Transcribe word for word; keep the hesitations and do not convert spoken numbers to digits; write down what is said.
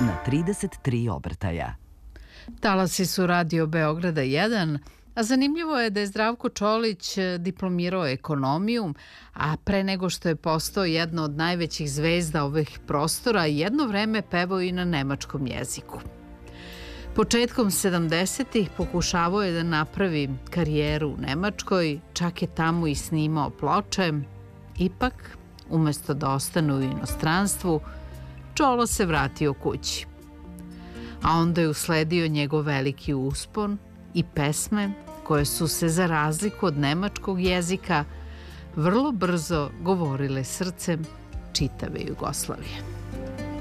na trideset tri obrtaja. Talasi su Radio Beograda jedan, a zanimljivo je da je Zdravko Čolić diplomirao ekonomiju, a pre nego što je postao jedna od najvećih zvezda ovih prostora, jedno vreme pevao i na nemačkom jeziku. Početkom sedamdesetih pokušavao je da napravi karijeru u Nemačkoj, čak je tamo i snimao ploče. Ipak, umesto da ostane u inostranstvu, Čolo se vratio kući. A onda je usledio njegov veliki uspon i pesme koje su se, za razliku od nemačkog jezika, vrlo brzo govorile srcem čitave Jugoslavije.